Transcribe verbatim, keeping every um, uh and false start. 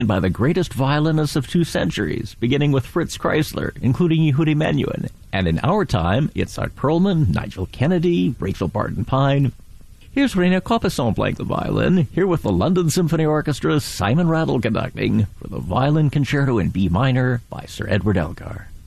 by the greatest violinists of two centuries, beginning with Fritz Kreisler, including Yehudi Menuhin. And in our time, Itzhak Perlman, Nigel Kennedy, Rachel Barton Pine. Here's Reina Caupason playing the violin, here with the London Symphony Orchestra's Simon Rattle conducting for the Violin Concerto in B minor by Sir Edward Elgar.